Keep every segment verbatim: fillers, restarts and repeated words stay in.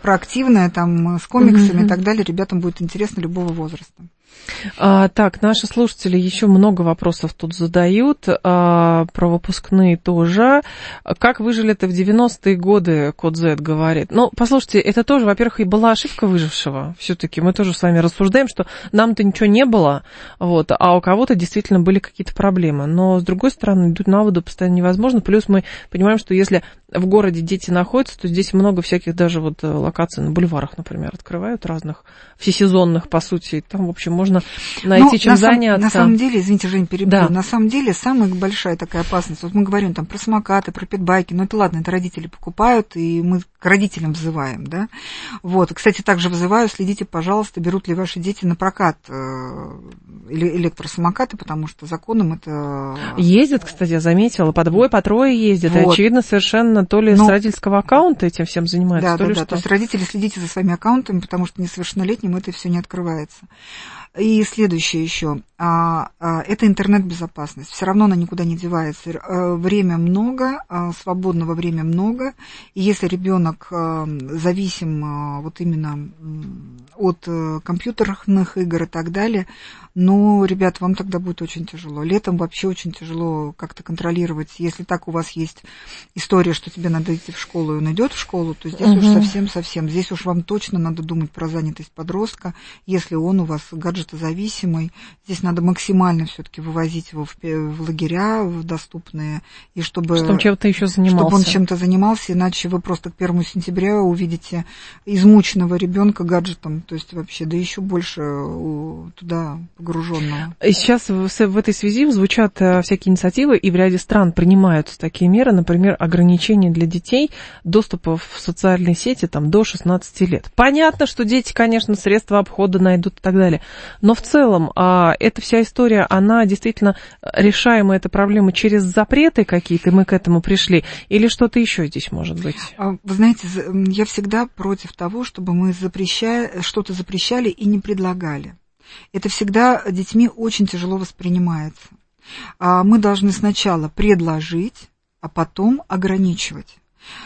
проактивная, там, с комиксами mm-hmm. и так далее, ребятам будет интересно любого возраста. А, так, наши слушатели еще много вопросов тут задают, а, про выпускные тоже. Как выжили-то в девяностые годы, Код Z говорит. Ну, послушайте, это тоже, во-первых, и была ошибка выжившего. Все-таки мы тоже с вами рассуждаем, что нам-то ничего не было, вот, а у кого-то действительно были какие-то проблемы. Но, с другой стороны, идут на воду постоянно невозможно. Плюс мы понимаем, что если в городе дети находятся, то здесь много всяких даже вот локаций на бульварах, например, открывают разных, всесезонных, по сути. Там, в общем, можно найти ну, чем на заняться. Сам, на самом деле, извините, Жень, перебью, да. на самом деле самая большая такая опасность, вот мы говорим там про самокаты, про питбайки, ну это ладно, это родители покупают, и мы к родителям взываем, да. Вот, кстати, также взываю, следите, пожалуйста, берут ли ваши дети на прокат электросамокаты, потому что законом это... Ездят, кстати, я заметила, по двое, по трое ездят, вот. И, очевидно, совершенно то ли ну, с родительского аккаунта этим всем занимаются, да, то да, ли да, что. то есть родители, следите за своими аккаунтами, потому что несовершеннолетним это все не открывается. И следующее еще, а, а, это интернет-безопасность. Все равно она никуда не девается. Время много, а, свободного времени много. И если ребенок а, зависим а, вот именно от а, компьютерных игр и так далее, ну, ребят, вам тогда будет очень тяжело. Летом вообще очень тяжело как-то контролировать. Если так у вас есть история, что тебе надо идти в школу, и он идет в школу, то здесь угу. уж совсем-совсем. Здесь уж вам точно надо думать про занятость подростка, если он у вас гаджетозависимый. Здесь надо максимально все-таки вывозить его в, в лагеря в доступные, и чтобы, чтобы он чем-то еще занимался. Чтобы он чем-то занимался, иначе вы просто к первому сентября увидите измученного ребенка гаджетом, то есть вообще, да еще больше туда погруженного. Сейчас в, в этой связи звучат всякие инициативы, и в ряде стран принимаются такие меры, например, ограничения для детей доступа в социальные сети там, до шестнадцати лет. Понятно, что дети, конечно, средства обхода найдут и так далее, но в целом а, эта вся история, она действительно решаема, эта проблема через запреты какие-то, мы к этому пришли, или что-то еще здесь может быть? Вы знаете, я всегда против того, чтобы мы запрещали, что-то запрещали и не предлагали. Это всегда детьми очень тяжело воспринимается. Мы должны сначала предложить, а потом ограничивать.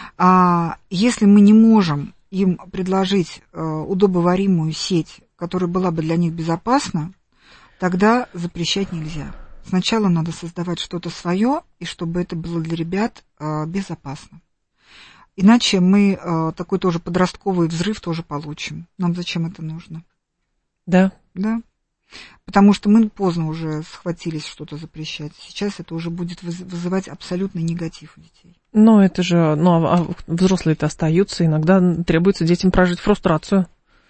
Если мы не можем им предложить удобоваримую сеть, которая была бы для них безопасна, тогда запрещать нельзя. Сначала надо создавать что-то свое, и чтобы это было для ребят безопасно. Иначе мы такой тоже подростковый взрыв тоже получим. Нам зачем это нужно? Да. Да. Потому что мы поздно уже схватились что-то запрещать. Сейчас это уже будет вызывать абсолютный негатив у детей. Ну, это же, ну, а взрослые-то остаются, иногда требуется детям прожить фрустрацию.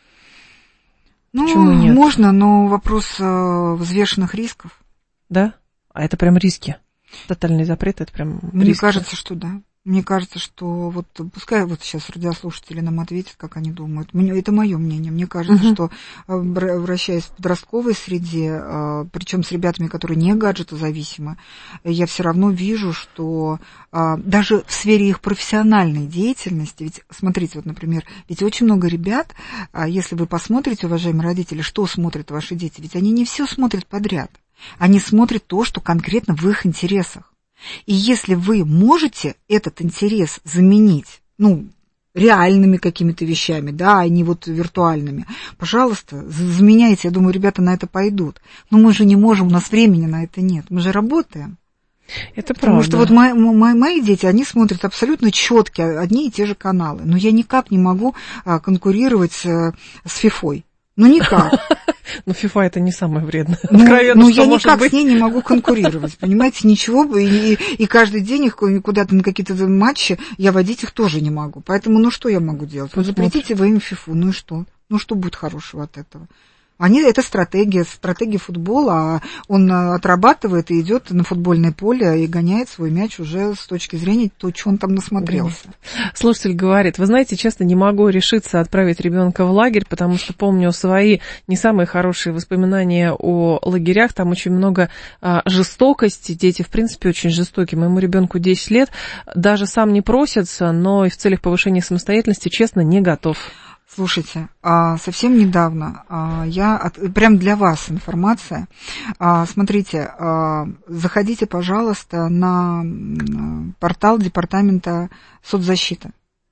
Ну, почему нет? Можно, но вопрос э, взвешенных рисков. Да? А это прям риски? Тотальный запрет, это прям Мне риски? кажется, что да. Мне кажется, что вот пускай вот сейчас радиослушатели нам ответят, как они думают. Мне, это мое мнение. Мне кажется, uh-huh. что вращаясь в подростковой среде, причем с ребятами, которые не гаджетозависимы, я все равно вижу, что даже в сфере их профессиональной деятельности, ведь смотрите, вот, например, ведь очень много ребят, если вы посмотрите, уважаемые родители, что смотрят ваши дети, ведь они не все смотрят подряд. Они смотрят то, что конкретно в их интересах. И если вы можете этот интерес заменить, ну, реальными какими-то вещами, да, а не вот виртуальными, пожалуйста, заменяйте, я думаю, ребята на это пойдут. Но мы же не можем, у нас времени на это нет, мы же работаем. Это Потому правда. что вот мои, мои, мои дети, они смотрят абсолютно четко одни и те же каналы, но я никак не могу а, конкурировать с, с фифой. Ну, никак. Ну, FIFA это не самое вредное. Ну, ну я никак быть. С ней не могу конкурировать, понимаете, ничего бы, и, и каждый день их куда-то на какие-то матчи я водить их тоже не могу. Поэтому, ну, что я могу делать? Вот запретите вы им фифу, ну и что? Ну, что будет хорошего от этого? Они, это стратегия, стратегия футбола, а он отрабатывает и идет на футбольное поле и гоняет свой мяч уже с точки зрения того, что он там насмотрелся. Слушатель говорит, вы знаете, честно, не могу решиться отправить ребенка в лагерь, потому что помню свои не самые хорошие воспоминания о лагерях, там очень много а, жестокости, дети, в принципе, очень жестокие. Моему ребенку десять лет, даже сам не просится, но и в целях повышения самостоятельности, честно, не готов. Слушайте, совсем недавно я, прям для вас информация, смотрите, заходите, пожалуйста, на портал Департамента соцзащиты.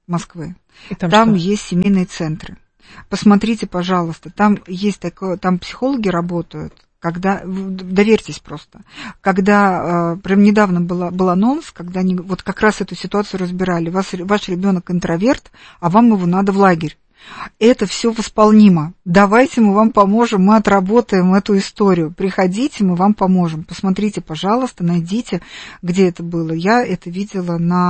Москвы. И там там что? Есть семейные центры. Посмотрите, пожалуйста, там есть такое, там психологи работают, когда, доверьтесь просто, когда, э, прям недавно была, был анонс, когда они вот как раз эту ситуацию разбирали, Вас, ваш ребенок интроверт, а вам его надо в лагерь. Это все восполнимо. Давайте мы вам поможем, мы отработаем эту историю. Приходите, мы вам поможем. Посмотрите, пожалуйста, найдите, где это было. Я это видела на,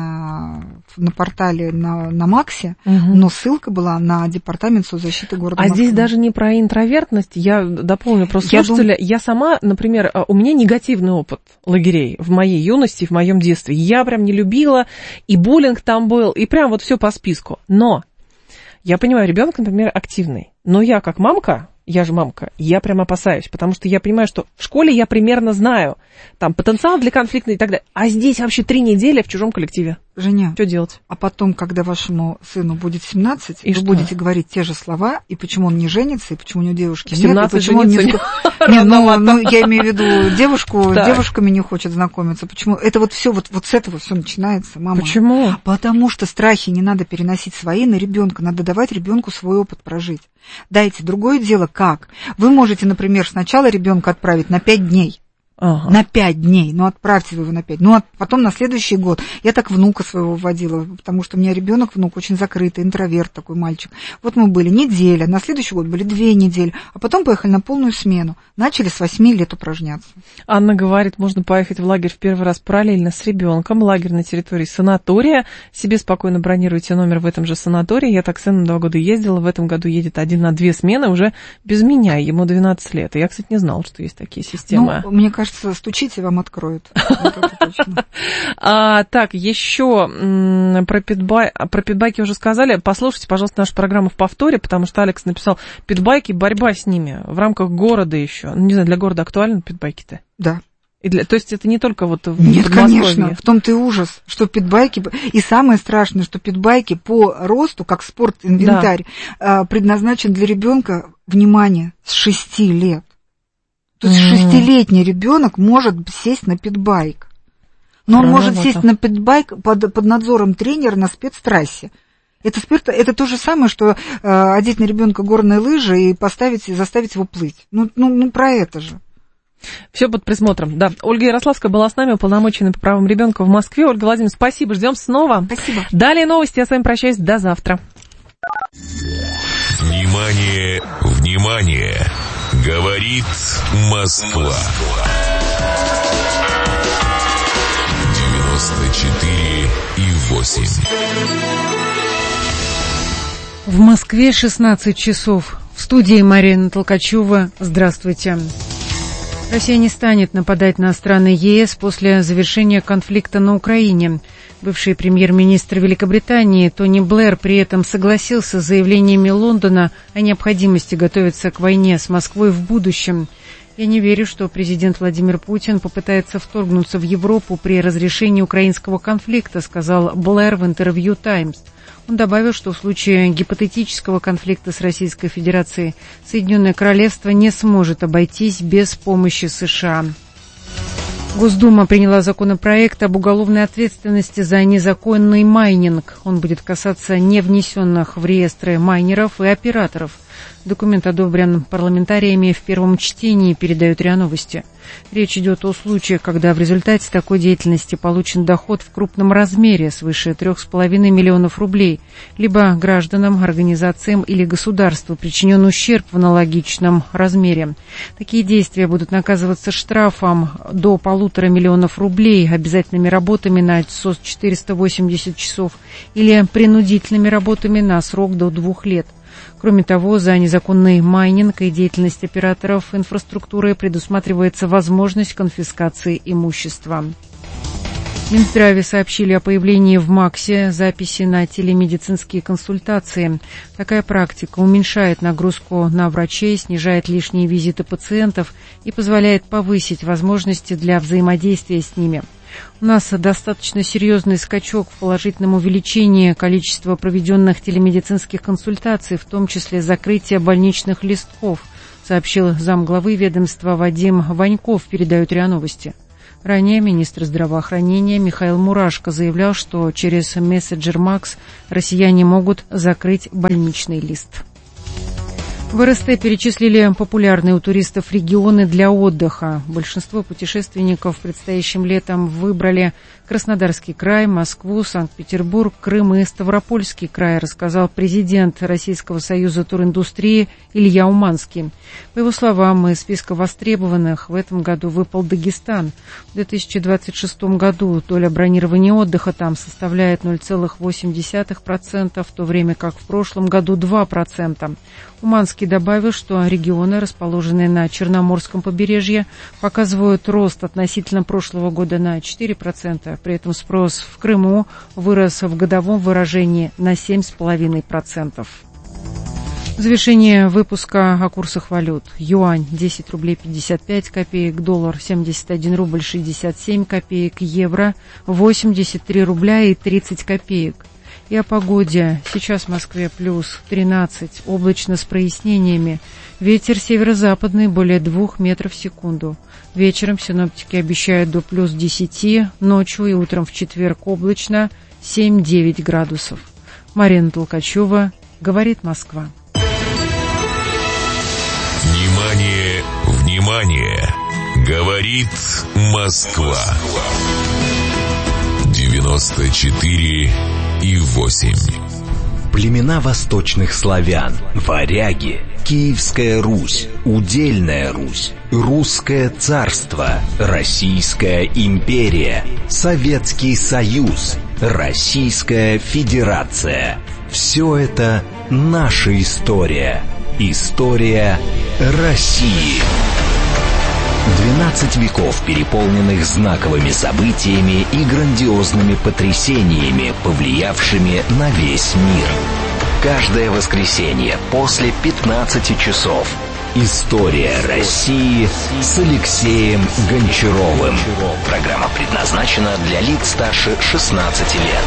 на, на портале на, на Максе, угу. но ссылка была на департамент соцзащиты города А Москвы. здесь даже не про интровертность. Я дополню просто слушателя. Я, дум... я сама, например, у меня негативный опыт лагерей в моей юности, в моем детстве. Я прям не любила, и буллинг там был, и прям вот все по списку. Но я понимаю, ребенок, например, активный, но я как мамка, я же мамка, я прям опасаюсь, потому что я понимаю, что в школе я примерно знаю, там, потенциал для конфликта и так далее, а здесь вообще три недели в чужом коллективе. Женя, что делать? А потом, когда вашему сыну будет семнадцать, и вы что? будете говорить те же слова, и почему он не женится, и почему у него девушки нет, и почему он не... не, ну, ну, я имею в виду девушку, с девушками не хочет знакомиться. Почему? Это вот все вот, вот с этого все начинается, мама. Почему? Потому что страхи не надо переносить свои на ребенка, надо давать ребенку свой опыт прожить. Дайте. Другое дело, как? Вы можете, например, сначала ребенка отправить на пять дней. Ага. На пять дней, ну отправьте вы его на пять, ну а потом на следующий год. Я так внука своего вводила, потому что у меня ребенок, внук очень закрытый, интроверт такой мальчик. Вот мы были неделя, на следующий год были две недели, а потом поехали на полную смену. Начали с восьми лет упражняться. Анна говорит, можно поехать в лагерь в первый раз параллельно с ребенком. Лагерь на территории санатория. Себе спокойно бронируйте номер в этом же санатории. Я так сыном два года ездила, в этом году едет один на две смены уже без меня, ему двенадцать лет. И я, кстати, не знала, что есть такие системы. Ну, мне кажется, стучите, вам откроют. Вот это точно. А, так, еще про, питбай, про питбайки уже сказали. Послушайте, пожалуйста, нашу программу в повторе, потому что Алекс написал, питбайки, борьба с ними в рамках города еще. Ну, не знаю, для города актуальны питбайки-то? Да. И для, то есть это не только вот в Нет, конечно, в том-то и ужас, что питбайки, и самое страшное, что питбайки по росту, как спорт-инвентарь, да. предназначен для ребенка, внимание, с шести лет. То есть mm-hmm. шестилетний ребенок может сесть на питбайк. Но он может сесть на питбайк под, под надзором тренера на спецтрассе. Это, спирт, это то же самое, что э, одеть на ребенка горные лыжи и поставить, заставить его плыть. Ну, ну, ну про это же. Все под присмотром, да. Ольга Ярославская была с нами, уполномоченная по правам ребенка в Москве. Ольга Владимировна, спасибо, ждем снова. Спасибо. Далее новости, я с вами прощаюсь, до завтра. Внимание, внимание, говорит Москва. девяносто четыре и восемь. В Москве шестнадцать часов. В студии Марина Толкачева. Здравствуйте. Россия не станет нападать на страны ЕС после завершения конфликта на Украине. Бывший премьер-министр Великобритании Тони Блэр при этом согласился с заявлениями Лондона о необходимости готовиться к войне с Москвой в будущем. «Я не верю, что президент Владимир Путин попытается вторгнуться в Европу при разрешении украинского конфликта», сказал Блэр в интервью «Таймс». Он добавил, что в случае гипотетического конфликта с Российской Федерацией Соединенное Королевство не сможет обойтись без помощи США. Госдума приняла законопроект об уголовной ответственности за незаконный майнинг. Он будет касаться невнесенных в реестры майнеров и операторов. Документ одобрен парламентариями в первом чтении, передают РИА Новости. Речь идет о случаях, когда в результате такой деятельности получен доход в крупном размере, свыше трех с половиной миллионов рублей, либо гражданам, организациям или государству причинен ущерб в аналогичном размере. Такие действия будут наказываться штрафом до полутора миллионов рублей, обязательными работами на четыреста восемьдесят часов или принудительными работами на срок до двух лет. Кроме того, за незаконный майнинг и деятельность операторов инфраструктуры предусматривается возможность конфискации имущества. В Минздраве сообщили о появлении в МАКСе записи на телемедицинские консультации. Такая практика уменьшает нагрузку на врачей, снижает лишние визиты пациентов и позволяет повысить возможности для взаимодействия с ними. У нас достаточно серьезный скачок в положительном увеличении количества проведенных телемедицинских консультаций, в том числе закрытие больничных листков, сообщил замглавы ведомства Вадим Ваньков, передают РИА Новости. Ранее министр здравоохранения Михаил Мурашко заявлял, что через мессенджер Макс россияне могут закрыть больничный лист. В эр эс тэ перечислили популярные у туристов регионы для отдыха. Большинство путешественников предстоящим летом выбрали Краснодарский край, Москву, Санкт-Петербург, Крым и Ставропольский край, рассказал президент Российского союза туриндустрии Илья Уманский. По его словам, из списка востребованных в этом году выпал Дагестан. В две тысячи двадцать шестом году доля бронирования отдыха там составляет ноль целых восемь десятых процента, в то время как в прошлом году два процента. Уманский добавил, что регионы, расположенные на Черноморском побережье, показывают рост относительно прошлого года на четыре процента. При этом спрос в Крыму вырос в годовом выражении на семь целых пять десятых процента. В завершение выпуска о курсах валют. Юань десять рублей пятьдесят пять копеек, доллар семьдесят один рубль шестьдесят семь копеек, евро восемьдесят три рубля и тридцать копеек. И о погоде. Сейчас в Москве плюс тринадцать, облачно с прояснениями. Ветер северо-западный более двух метров в секунду. Вечером синоптики обещают до плюс десяти, ночью и утром в четверг облачно семь-девять градусов. Марина Толкачева, говорит Москва. Внимание, внимание! Говорит Москва. девяносто четыре и восемь. Племена восточных славян, варяги, Киевская Русь, Удельная Русь, Русское царство, Российская империя, Советский Союз, Российская Федерация. Все это наша история. История России. двенадцать веков, переполненных знаковыми событиями и грандиозными потрясениями, повлиявшими на весь мир. Каждое воскресенье после пятнадцати часов. История России с Алексеем Гончаровым. Программа предназначена для лиц старше шестнадцати лет.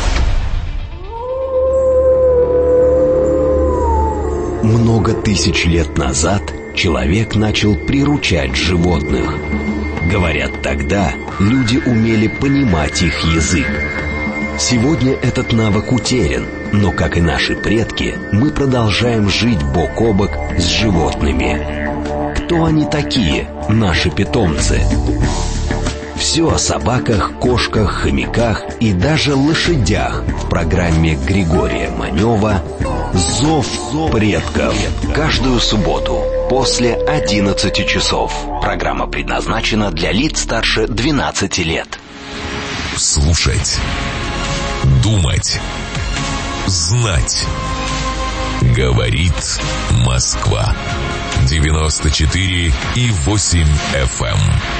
Много тысяч лет назад человек начал приручать животных. Говорят, тогда люди умели понимать их язык. Сегодня этот навык утерян, но, как и наши предки, мы продолжаем жить бок о бок с животными. Кто они такие, наши питомцы? Все о собаках, кошках, хомяках и даже лошадях в программе Григория Манева «Зов предков». Каждую субботу после одиннадцати часов. Программа предназначена для лиц старше двенадцати лет. Слушать, думать, знать. Говорит Москва. девяносто четыре и восемь эф эм.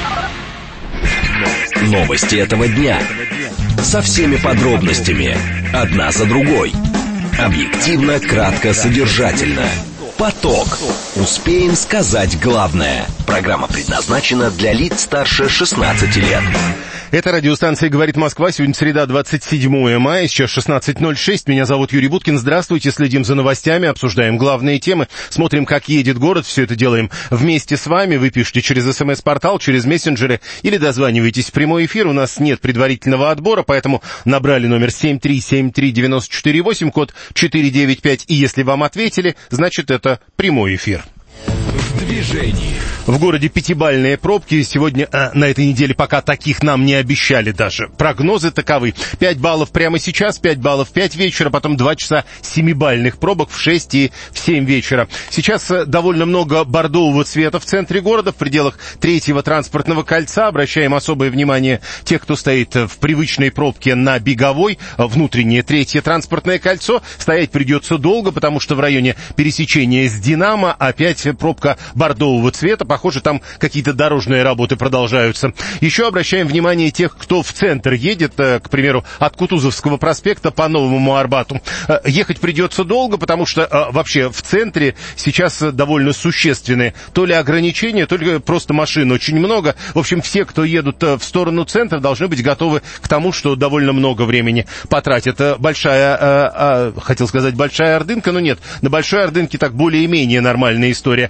Новости этого дня. Со всеми подробностями. Одна за другой. Объективно, кратко, содержательно. Поток. Успеем сказать главное. Программа предназначена для лиц старше шестнадцати лет. Это радиостанция «Говорит Москва». Сегодня среда, двадцать седьмое мая, сейчас шестнадцать ноль шесть. Меня зовут Юрий Буткин. Здравствуйте. Следим за новостями, обсуждаем главные темы, смотрим, как едет город. Все это делаем вместе с вами. Вы пишите через смс-портал, через мессенджеры или дозваниваетесь в прямой эфир. У нас нет предварительного отбора, поэтому набрали номер семь три семь три девять четыре восемь, код четыре девять пять. И если вам ответили, значит, это прямой эфир. В движении. В городе пятибалльные пробки. Сегодня, а, на этой неделе пока таких нам не обещали даже. Прогнозы таковы. пять баллов прямо сейчас, пять баллов в пять вечера, потом два часа семибалльных пробок в шесть и в семь вечера. Сейчас довольно много бордового цвета в центре города, в пределах третьего транспортного кольца. Обращаем особое внимание тех, кто стоит в привычной пробке на Беговой, внутреннее третье транспортное кольцо. Стоять придется долго, потому что в районе пересечения с Динамо опять пробка бордового цвета. Похоже, там какие-то дорожные работы продолжаются. Еще обращаем внимание тех, кто в центр едет, к примеру, от Кутузовского проспекта по Новому Арбату. Ехать придется долго, потому что вообще в центре сейчас довольно существенные то ли ограничения, то ли просто машин очень много. В общем, все, кто едут в сторону центра, должны быть готовы к тому, что довольно много времени потратят. Большая, а, а, хотел сказать, большая Ордынка, но нет, на Большой Ордынке так более-менее нормальная история. А вот на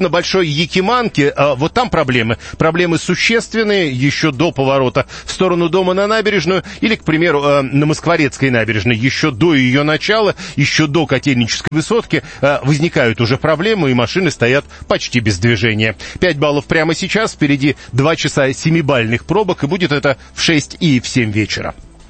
на Большой Якиманке, вот там проблемы. Проблемы существенные еще до поворота в сторону дома на набережную или, к примеру, на Москворецкой набережной. Еще до ее начала, еще до Котельнической высотки возникают уже проблемы, и машины стоят почти без движения. пять баллов прямо сейчас, впереди два часа семибальных пробок, и будет это в шесть и в семь вечера.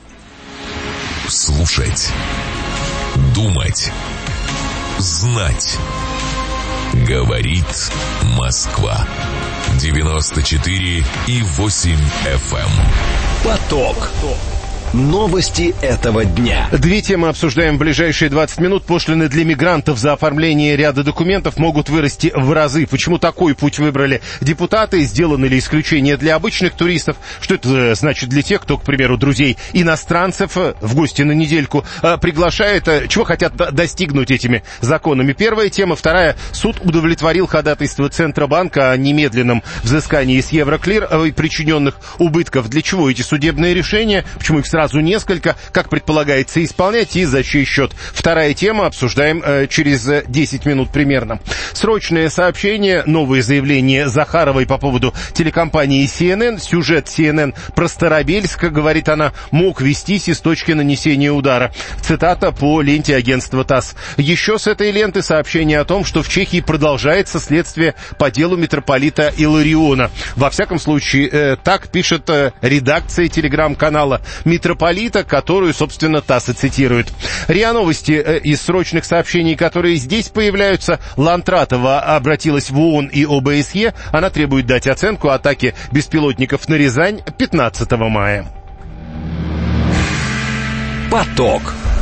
Слушать, думать, знать. Говорит Москва. девяносто четыре и восемь эф эм. Поток. Новости этого дня. Две темы обсуждаем в ближайшие двадцать минут. Пошлины для мигрантов за оформление ряда документов могут вырасти в разы. Почему такой путь выбрали депутаты? Сделаны ли исключения для обычных туристов? Что это значит для тех, кто, к примеру, друзей иностранцев в гости на недельку приглашает? Чего хотят достигнуть этими законами? Первая тема. Вторая. Суд удовлетворил ходатайство Центробанка о немедленном взыскании с Евроклир причиненных убытков. Для чего эти судебные решения? Почему их сразу несколько, как предполагается, исполнять и за чей счет. Вторая тема, обсуждаем э, через десять минут примерно. Срочное сообщение, новые заявления Захаровой по поводу телекомпании си эн эн. Сюжет си эн эн про Старобельск, говорит она, мог вестись из точки нанесения удара. Цитата по ленте агентства ТАСС. Еще с этой ленты сообщение о том, что в Чехии продолжается следствие по делу митрополита Илариона. Во всяком случае, э, так пишет э, редакция телеграм-канала митрополита, которую, собственно, ТАСС и цитирует. РИА Новости э, из срочных сообщений, которые здесь появляются. Лантратова обратилась в ООН и о бэ эс е. Она требует дать оценку атаке беспилотников на Рязань пятнадцатого мая. Поток.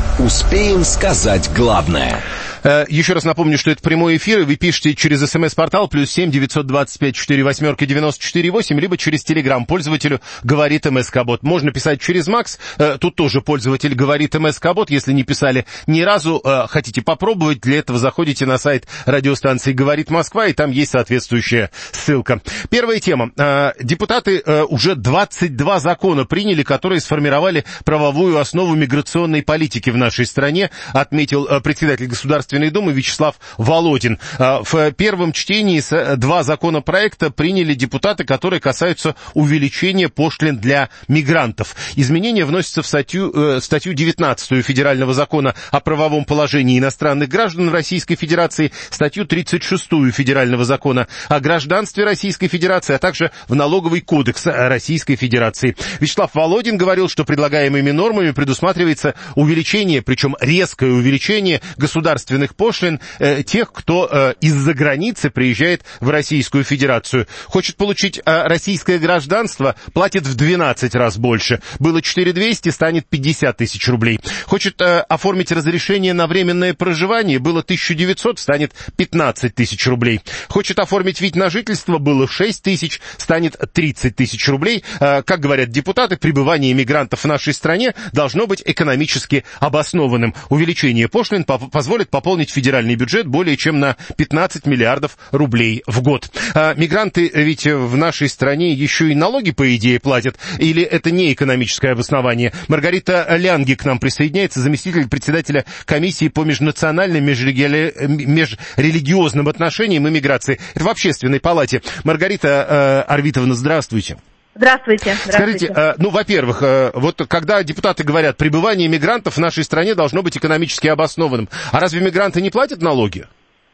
Успеем сказать главное. Еще раз напомню, что это прямой эфир, и вы пишете через смс-портал плюс семь девятьсот двадцать пять четыре восьмерки девяносто четыре восемь, либо через телеграм пользователю «Говорит МСК-бот». Можно писать через Макс, тут тоже пользователь «Говорит МСК-бот». Если не писали ни разу, хотите попробовать, для этого заходите на сайт радиостанции «Говорит Москва», и там есть соответствующая ссылка. Первая тема. Депутаты уже двадцать два закона приняли, которые сформировали правовую основу миграционной политики в нашей стране, отметил председатель Государственной Думы Вячеслав Володин. В первом чтении два законопроекта приняли депутаты, которые касаются увеличения пошлин для мигрантов. Изменения вносятся в статью, статью девятнадцатую Федерального закона о правовом положении иностранных граждан Российской Федерации, статью тридцать шестую Федерального закона о гражданстве Российской Федерации, а также в Налоговый кодекс Российской Федерации. Вячеслав Володин говорил, что предлагаемыми нормами предусматривается увеличение, причем резкое увеличение государственных пошлин э, тех, кто э, из-за границы приезжает в Российскую Федерацию. Хочет получить э, российское гражданство, платит в двенадцать раз больше. Было четыре тысячи двести, станет пятьдесят тысяч рублей. Хочет э, оформить разрешение на временное проживание, было тысяча девятьсот, станет пятнадцать тысяч рублей. Хочет оформить вид на жительство, было шесть тысяч, станет тридцать тысяч рублей. Э, как говорят депутаты, пребывание мигрантов в нашей стране должно быть экономически обоснованным. Увеличение пошлин по- позволит пополнить федеральный бюджет более чем на пятнадцать миллиардов рублей в год. А мигранты ведь в нашей стране еще и налоги, по идее, платят. Или это не экономическое обоснование? Маргарита Лянги к нам присоединяется, заместитель председателя комиссии по межнациональным, межреги... межрелигиозным отношениям и миграции. Это в Общественной палате. Маргарита э, Арвитовна, здравствуйте. Здравствуйте. Здравствуйте. Скажите, ну, во-первых, вот когда депутаты говорят, пребывание мигрантов в нашей стране должно быть экономически обоснованным, а разве мигранты не платят налоги?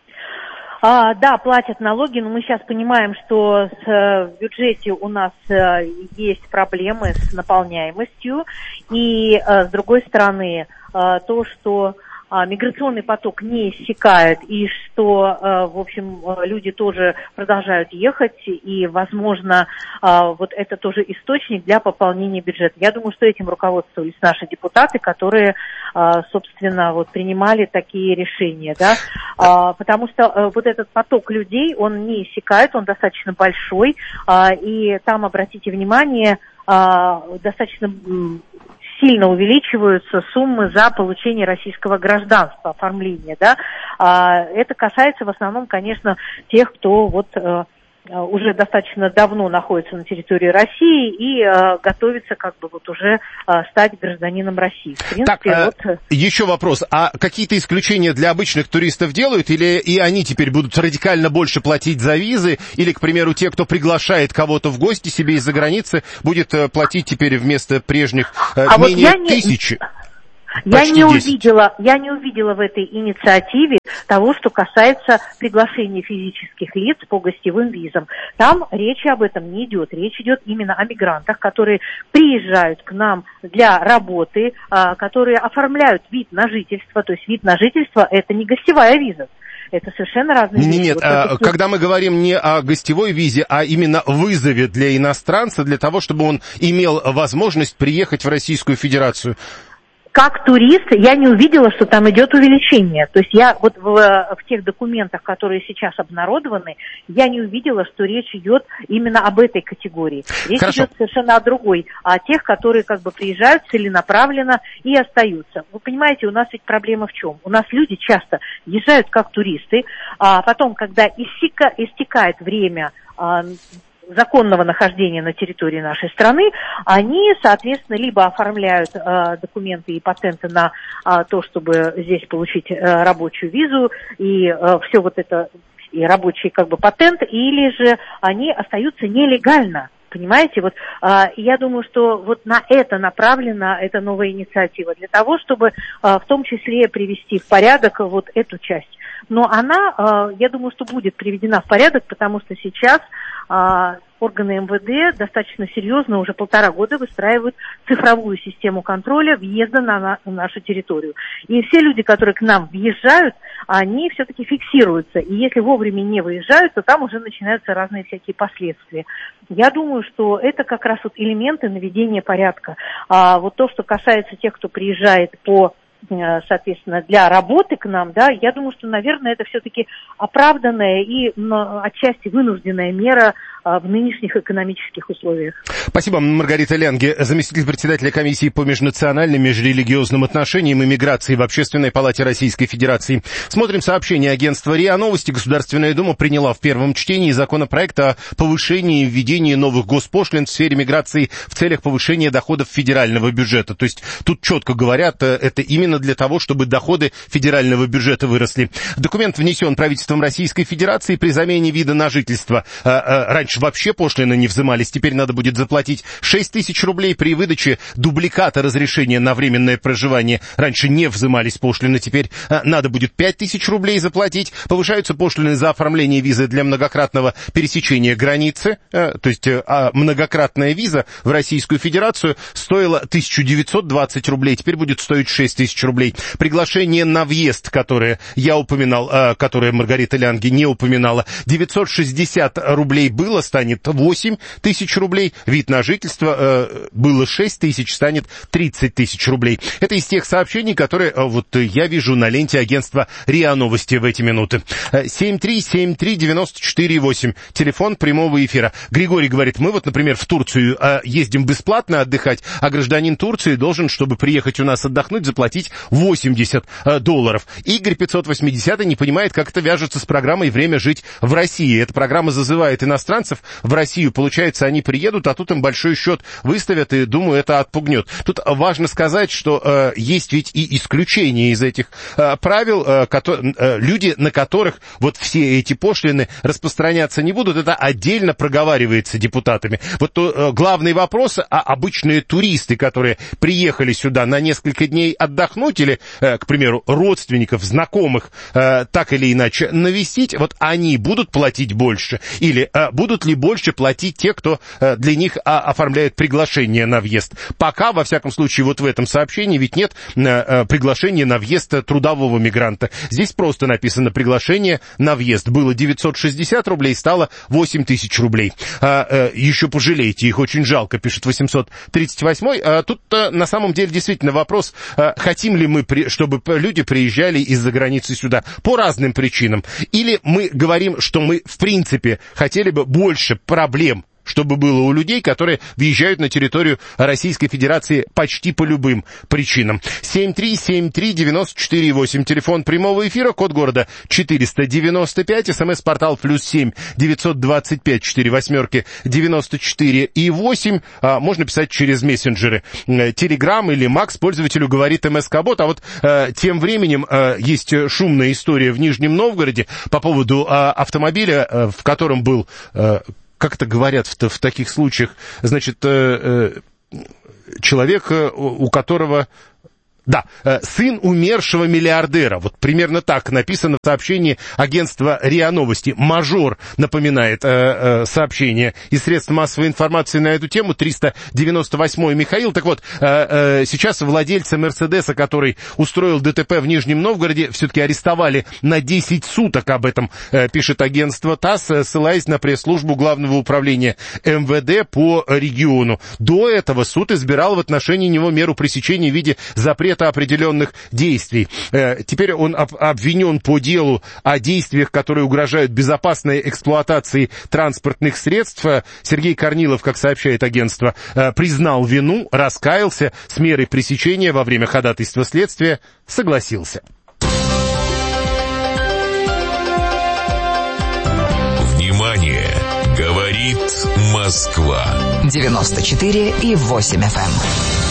А, да, платят налоги, но мы сейчас понимаем, что с, в бюджете у нас есть проблемы с наполняемостью, и с другой стороны, то, что миграционный поток не иссякает, и что, в общем, люди тоже продолжают ехать, и, возможно, вот это тоже источник для пополнения бюджета. Я думаю, что этим руководствовались наши депутаты, которые, собственно, вот принимали такие решения, да, потому что вот этот поток людей, он не иссякает, он достаточно большой, и там, обратите внимание, достаточно сильно увеличиваются суммы за получение российского гражданства, оформление, да. Это касается в основном, конечно, тех, кто вот уже достаточно давно находится на территории России и э, готовится как бы вот уже э, стать гражданином России. В принципе, так, э, вот... еще вопрос. А какие-то исключения для обычных туристов делают? Или и они теперь будут радикально больше платить за визы? Или, к примеру, те, кто приглашает кого-то в гости себе из-за границы, будет э, платить теперь вместо прежних э, а менее вот тысячи? Я не, увидела, я не увидела в этой инициативе того, что касается приглашения физических лиц по гостевым визам. Там речи об этом не идет. Речь идет именно о мигрантах, которые приезжают к нам для работы, которые оформляют вид на жительство. То есть вид на жительство – это не гостевая виза. Это совершенно разные вещи. Нет, вот а, это... когда мы говорим не о гостевой визе, а именно вызове для иностранца, для того, чтобы он имел возможность приехать в Российскую Федерацию. Как турист я не увидела, что там идет увеличение. То есть я вот в, в тех документах, которые сейчас обнародованы, я не увидела, что речь идет именно об этой категории. Речь Хорошо. идет совершенно о другой, о тех, которые как бы приезжают целенаправленно и остаются. Вы понимаете, у нас ведь проблема в чем? У нас люди часто езжают как туристы, а потом, когда истека, истекает время а, законного нахождения на территории нашей страны, они, соответственно, либо оформляют э, документы и патенты на э, то, чтобы здесь получить э, рабочую визу, и э, все вот это, и рабочий как бы патент, или же они остаются нелегально. Понимаете, вот э, я думаю, что вот на это направлена эта новая инициатива, для того, чтобы э, в том числе привести в порядок вот эту часть. Но она, э, я думаю, что будет приведена в порядок, потому что сейчас э, органы эм вэ дэ достаточно серьезно уже полтора года выстраивают цифровую систему контроля въезда на, на нашу территорию. И все люди, которые к нам въезжают, они все-таки фиксируются. И если вовремя не выезжают, то там уже начинаются разные всякие последствия. Я думаю, что это как раз вот элементы наведения порядка. А вот то, что касается тех, кто приезжает по, соответственно, для работы к нам, да, я думаю, что, наверное, это все-таки оправданная и ну, отчасти вынужденная мера в нынешних экономических условиях. Спасибо, Маргарита Лянге, заместитель председателя комиссии по межнациональным, межрелигиозным отношениям и миграции в Общественной палате Российской Федерации. Смотрим сообщение агентства РИА Новости. Государственная Дума приняла в первом чтении законопроект о повышении и введении новых госпошлин в сфере миграции в целях повышения доходов федерального бюджета. То есть тут четко говорят, это именно для того, чтобы доходы федерального бюджета выросли. Документ внесен правительством Российской Федерации при замене вида на жительство. Раньше вообще пошлины не взимались, теперь надо будет заплатить шесть тысяч рублей при выдаче дубликата разрешения на временное проживание. Раньше не взимались пошлины, теперь надо будет пять тысяч рублей заплатить. Повышаются пошлины за оформление визы для многократного пересечения границы, то есть многократная виза в Российскую Федерацию стоила тысяча девятьсот двадцать рублей, теперь будет стоить шесть тысяч рублей. Приглашение на въезд, которое я упоминал, которое Маргарита Лянге не упоминала, девятьсот шестьдесят рублей было, станет восемь тысяч рублей. Вид на жительство э, было шесть тысяч, станет тридцать тысяч рублей. Это из тех сообщений, которые э, вот я вижу на ленте агентства РИА Новости в эти минуты. семь три семь три девять четыре восемь. Телефон прямого эфира. Григорий говорит, мы вот, например, в Турцию э, ездим бесплатно отдыхать, а гражданин Турции должен, чтобы приехать у нас отдохнуть, заплатить восемьдесят э, долларов. Игорь пятьсот восемьдесят не понимает, как это вяжется с программой «Время жить в России». Эта программа зазывает иностранцев в Россию. Получается, они приедут, а тут им большой счет выставят, и, думаю, это отпугнет. Тут важно сказать, что э, есть ведь и исключения из этих э, правил. Э, ко- э, люди, на которых вот все эти пошлины распространяться не будут, это отдельно проговаривается депутатами. Вот то, э, главный вопрос, а обычные туристы, которые приехали сюда на несколько дней отдохнуть или, э, к примеру, родственников, знакомых, э, так или иначе навестить, вот они будут платить больше или э, будут ли больше платить те, кто э, для них а, оформляет приглашение на въезд. Пока, во всяком случае, вот в этом сообщении ведь нет э, э, приглашения на въезд трудового мигранта. Здесь просто написано приглашение на въезд. Было девятьсот шестьдесят рублей, стало восемь тысяч рублей. А, э, еще пожалейте, их очень жалко, пишет восемьсот тридцать восемь. А, тут а, на самом деле действительно вопрос, а, хотим ли мы, при, чтобы люди приезжали из-за границы сюда по разным причинам. Или мы говорим, что мы в принципе хотели бы больше проблем, чтобы было у людей, которые въезжают на территорию Российской Федерации почти по любым причинам. семь три семь три девять четыре восемь, телефон прямого эфира, код города четыреста девяносто пять, смс-портал плюс семь девятьсот двадцать пять четыре восьмерки девяносто четыре и восемь, а, можно писать через мессенджеры Telegram или Макс, пользователю говорит МСК-бот, а вот а, тем временем а, есть шумная история в Нижнем Новгороде по поводу а, автомобиля, а, в котором был, а, как это говорят в, в таких случаях, значит, а, а, человек, у которого... Да, сын умершего миллиардера. Вот примерно так написано в сообщении агентства РИА Новости. Мажор напоминает э, э, сообщение из средств массовой информации на эту тему. триста девяносто восьмой Михаил. Так вот, э, э, сейчас владельца Мерседеса, который устроил ДТП в Нижнем Новгороде, все-таки арестовали на десять суток. Об этом э, пишет агентство ТАСС, ссылаясь на пресс-службу Главного управления эм вэ дэ по региону. До этого суд избирал в отношении него меру пресечения в виде запрета определенных действий. Теперь он обвинен по делу о действиях, которые угрожают безопасной эксплуатации транспортных средств. Сергей Корнилов, как сообщает агентство, признал вину, раскаялся, с мерой пресечения во время ходатайства следствия согласился. Внимание! Говорит Москва. девяносто четыре и восемь эф эм.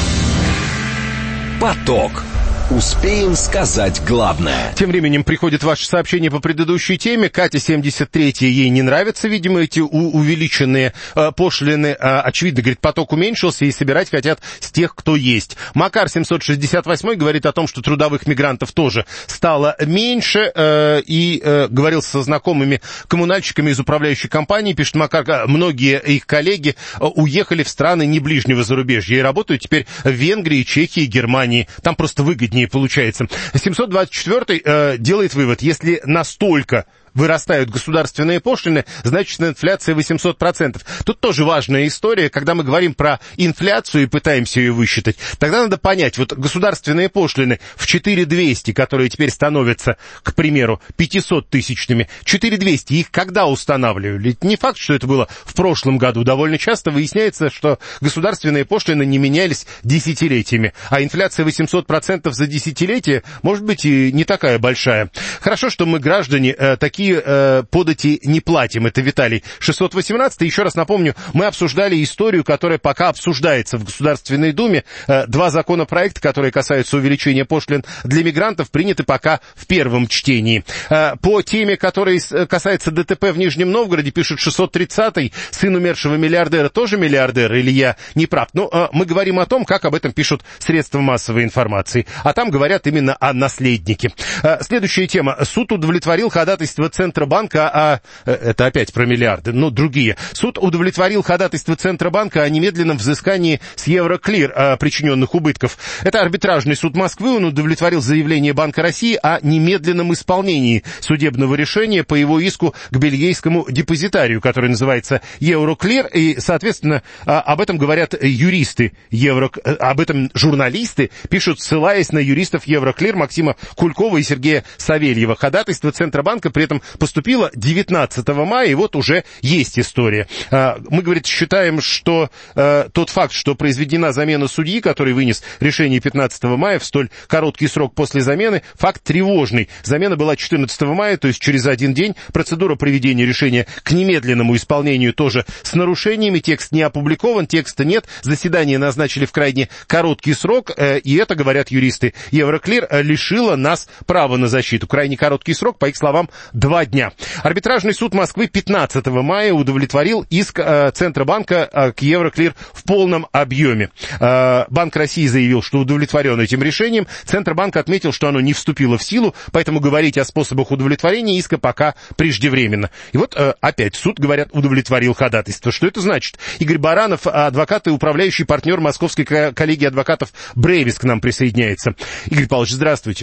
Поток. Успеем сказать главное. Тем временем приходит ваше сообщение по предыдущей теме. Катя, семьдесят третья, ей не нравятся, видимо, эти у- увеличенные э, пошлины. Э, очевидно, говорит, поток уменьшился и собирать хотят с тех, кто есть. Макар, семьсот шестьдесят восьмой, говорит о том, что трудовых мигрантов тоже стало меньше. Э, и э, говорил со знакомыми коммунальщиками из управляющей компании. Пишет Макар, многие их коллеги э, уехали в страны не ближнего зарубежья и работают теперь в Венгрии, Чехии, Германии. Там просто выгоднее получается. семьсот двадцать четвёртый э, делает вывод, если настолько вырастают государственные пошлины, значит, инфляция восемьсот процентов. Тут тоже важная история, когда мы говорим про инфляцию и пытаемся ее высчитать, тогда надо понять, вот государственные пошлины в четыре тысячи двести, которые теперь становятся, к примеру, пятьсот тысячными, четыре тысячи двести, их когда устанавливали? Не факт, что это было в прошлом году. Довольно часто выясняется, что государственные пошлины не менялись десятилетиями, а инфляция восемьсот процентов за десятилетие может быть и не такая большая. Хорошо, что мы, граждане, э, такие э, подати не платим. Это Виталий шестьсот восемнадцатый. Еще раз напомню, мы обсуждали историю, которая пока обсуждается в Государственной Думе. Э, два законопроекта, которые касаются увеличения пошлин для мигрантов, приняты пока в первом чтении. Э, по теме, которая касается ДТП в Нижнем Новгороде, пишет шестьсот тридцатый, сын умершего миллиардера тоже миллиардер, или я не прав? Но э, мы говорим о том, как об этом пишут средства массовой информации. А там говорят именно о наследнике. Э, следующая тема. Суд удовлетворил ходатайство Центробанка о... Это опять про миллиарды, но другие. Суд удовлетворил ходатайство Центробанка о немедленном взыскании с Евроклир о причиненных убытков. Это арбитражный суд Москвы. Он удовлетворил заявление Банка России о немедленном исполнении судебного решения по его иску к бельгийскому депозитарию, который называется Евроклир. И, соответственно, об этом говорят юристы Евро... Об этом журналисты пишут, ссылаясь на юристов Евроклир Максима Кулькова и Сергея Савельева. Ходатайство Центробанка при этом поступило девятнадцатого мая, и вот уже есть история. Мы, говорит, считаем, что э, тот факт, что произведена замена судьи, который вынес решение пятнадцатого мая в столь короткий срок после замены, факт тревожный. Замена была четырнадцатого мая, то есть через один день. Процедура проведения решения к немедленному исполнению тоже с нарушениями. Текст не опубликован, текста нет. Заседание назначили в крайне короткий срок, э, и это, говорят юристы Евроклир, лишило нас права на защиту. Крайне короткий срок, по их словам, два дня. Арбитражный суд Москвы пятнадцатого мая удовлетворил иск э, Центробанка э, к Евроклир в полном объеме. Э, Банк России заявил, что удовлетворен этим решением. Центробанк отметил, что оно не вступило в силу, поэтому говорить о способах удовлетворения иска пока преждевременно. И вот э, опять суд, говорят, удовлетворил ходатайство. Что это значит? Игорь Баранов, адвокат и управляющий партнер Московской коллегии адвокатов Брейвис, к нам присоединяется. Игорь Павлович, здравствуйте.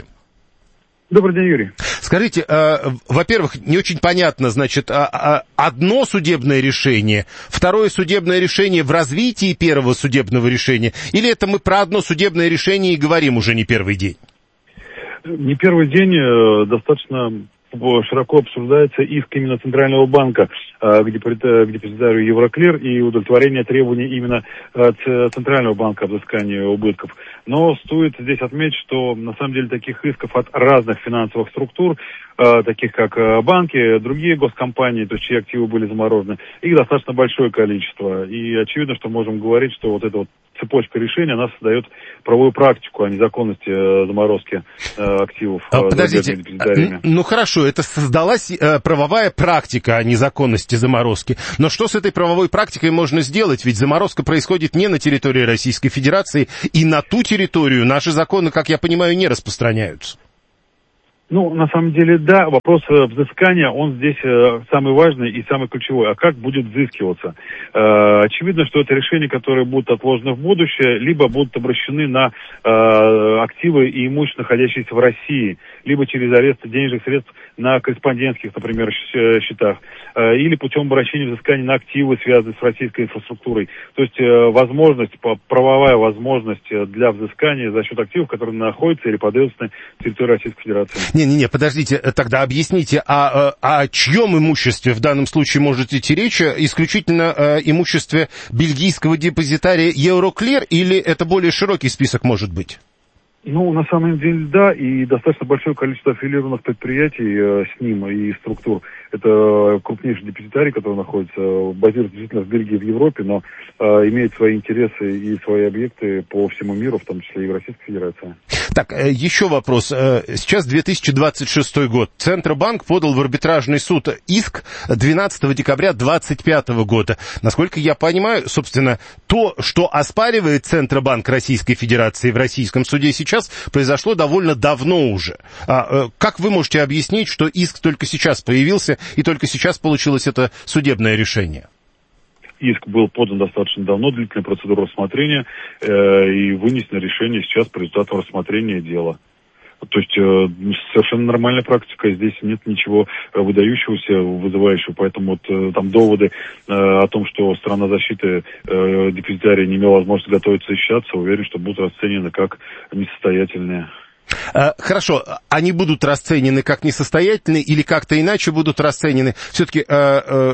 Добрый день, Юрий. Скажите, э, во-первых, не очень понятно, значит, а, а, одно судебное решение, второе судебное решение в развитии первого судебного решения, или это мы про одно судебное решение и говорим уже не первый день? Не первый день, э, достаточно широко обсуждается иск именно Центрального банка к депозитарию Евроклир и удовлетворение требований именно Центрального банка о взыскании убытков. Но стоит здесь отметить, что на самом деле таких исков от разных финансовых структур, таких как банки, другие госкомпании, то есть чьи активы были заморожены, их достаточно большое количество. И очевидно, что можем говорить, что вот эта вот цепочка решений, она создает правовую практику о незаконности э, заморозки э, активов. А, э, подождите, ну хорошо, это создалась э, правовая практика о незаконности заморозки. Но что с этой правовой практикой можно сделать? Ведь заморозка происходит не на территории Российской Федерации, и на ту территорию наши законы, как я понимаю, не распространяются. Ну, на самом деле, да, вопрос э, взыскания, он здесь э, самый важный и самый ключевой. А как будет взыскиваться? Э, очевидно, что это решения, которые будут отложены в будущее, либо будут обращены на э, активы и имущество, находящиеся в России, либо через арест денежных средств на корреспондентских, например, счетах, э, или путем обращения взыскания на активы, связанные с российской инфраструктурой. То есть э, возможность, правовая возможность для взыскания за счет активов, которые находятся или подвержены территории Российской Федерации. Не-не-не, подождите, тогда объясните, а, а о чьем имуществе в данном случае может идти речь? Исключительно о имуществе бельгийского депозитария Евроклир, или это более широкий список может быть? Ну, на самом деле, да, и достаточно большое количество аффилированных предприятий э, с ним и структур. Это крупнейший депозитарий, который находится, базируется действительно в Бельгии, в Европе, но э, имеет свои интересы и свои объекты по всему миру, в том числе и в Российской Федерации. Так, еще вопрос. Сейчас две тысячи двадцать шестой год. Центробанк подал в арбитражный суд иск двенадцатого декабря две тысячи двадцать пятого года. Насколько я понимаю, собственно, то, что оспаривает Центробанк Российской Федерации в российском суде сейчас, произошло довольно давно уже. А, как вы можете объяснить, что иск только сейчас появился и только сейчас получилось это судебное решение? Иск был подан достаточно давно, длительная процедура рассмотрения, э, и вынесено решение сейчас по результату рассмотрения дела. То есть э, совершенно нормальная практика, здесь нет ничего выдающегося, вызывающего, поэтому вот, э, там доводы э, о том, что сторона защиты э, депозитария не имела возможности готовиться защищаться, уверен, что будут расценены как несостоятельные. Хорошо, они будут расценены как несостоятельные или как-то иначе будут расценены? Все-таки... Э, э,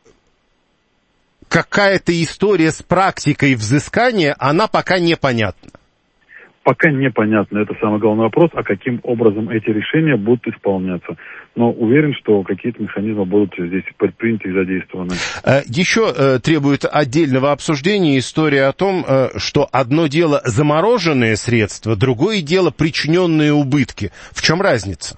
какая-то история с практикой взыскания, она пока непонятна. Пока непонятно, это самый главный вопрос, а каким образом эти решения будут исполняться. Но уверен, что какие-то механизмы будут здесь предприняты и задействованы. Еще требует отдельного обсуждения история о том, что одно дело замороженные средства, другое дело причиненные убытки. В чем разница?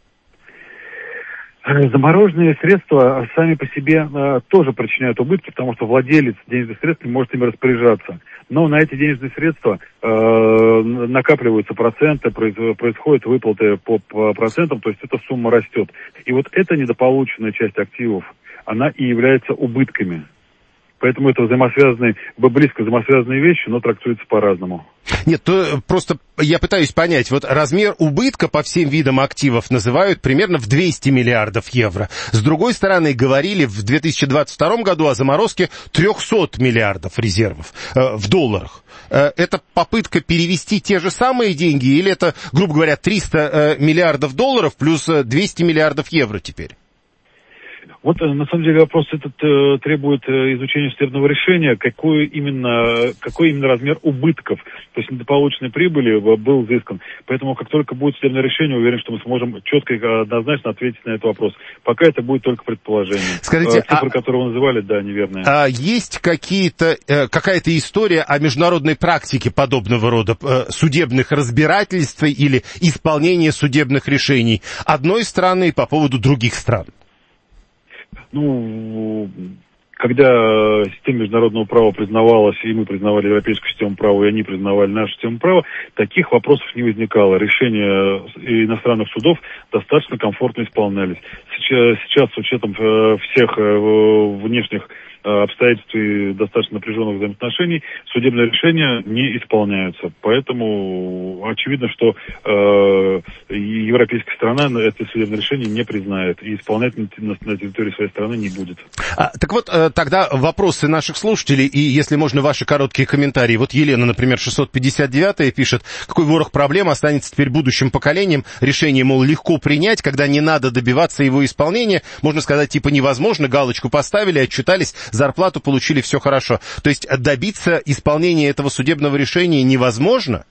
Замороженные средства сами по себе э, тоже причиняют убытки, потому что владелец денежных средств не может ими распоряжаться. Но на эти денежные средства э, накапливаются проценты, происходят выплаты по, по процентам, то есть эта сумма растет. И вот эта недополученная часть активов, она и является убытками. Поэтому это взаимосвязанные, близко взаимосвязанные вещи, но трактуются по-разному. Нет, то просто я пытаюсь понять, вот размер убытка по всем видам активов называют примерно в двести миллиардов евро. С другой стороны, говорили в две тысячи двадцать втором году о заморозке триста миллиардов резервов э, в долларах. Э, это попытка перевести те же самые деньги, или это, грубо говоря, триста э, миллиардов долларов плюс двести миллиардов евро теперь? Вот, на самом деле, вопрос этот э, требует э, изучения судебного решения, какой именно, какой именно размер убытков, то есть недополученной прибыли был взыскан. Поэтому, как только будет судебное решение, уверен, что мы сможем четко и однозначно ответить на этот вопрос. Пока это будет только предположение. Скажите, э, цифры, а... которые вы называли, да, неверные. А есть какие-то, э, какая-то история о международной практике подобного рода э, судебных разбирательств или исполнения судебных решений одной страны по поводу других стран? Ну, когда система международного права признавалась, и мы признавали европейскую систему права, и они признавали нашу систему права, таких вопросов не возникало. Решения иностранных судов достаточно комфортно исполнялись. сейчас, сейчас с учетом всех внешних обстоятельств и достаточно напряженных взаимоотношений судебные решения не исполняются. Поэтому очевидно, что э, европейская страна это судебное решение не признает и исполнять на, на территории своей страны не будет. А, так вот, тогда вопросы наших слушателей и, если можно, ваши короткие комментарии. Вот Елена, например, шестьсот пятьдесят девятая пишет, какой ворох проблем останется теперь будущим поколениям. Решение, мол, легко принять, когда не надо добиваться его исполнения. Можно сказать, типа невозможно, галочку поставили, отчитались, зарплату получили, все хорошо. То есть добиться исполнения этого судебного решения невозможно?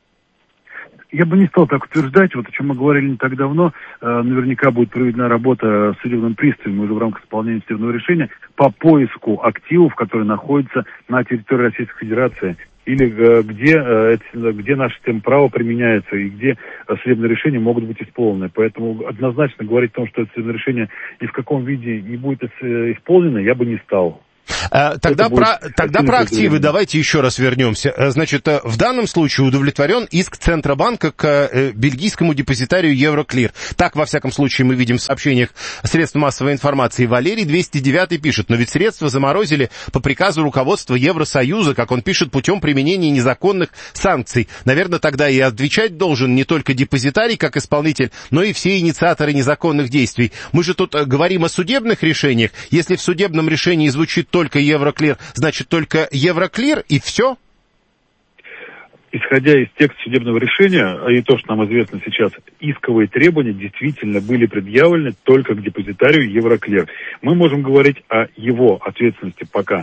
Я бы не стал так утверждать. Вот о чем мы говорили не так давно. Э, наверняка будет проведена работа с судебным приставом уже в рамках исполнения судебного решения по поиску активов, которые находятся на территории Российской Федерации. Или э, где, э, где наша система права применяется и где э, судебные решения могут быть исполнены. Поэтому однозначно говорить о том, что это судебное решение ни в каком виде не будет исполнено, я бы не стал. Тогда про, тогда про активы давайте еще раз вернемся. Значит, в данном случае удовлетворен иск Центробанка к бельгийскому депозитарию Евроклир. Так, во всяком случае, мы видим в сообщениях средств массовой информации. Валерий двести девятый пишет, но ведь средства заморозили по приказу руководства Евросоюза, как он пишет, путем применения незаконных санкций. Наверное, тогда и отвечать должен не только депозитарий как исполнитель, но и все инициаторы незаконных действий. Мы же тут говорим о судебных решениях. Если в судебном решении звучит только Евроклир, значит только Евроклир и все? Исходя из текста судебного решения, и то, что нам известно сейчас, исковые требования действительно были предъявлены только к депозитарию Евроклир. Мы можем говорить о его ответственности пока.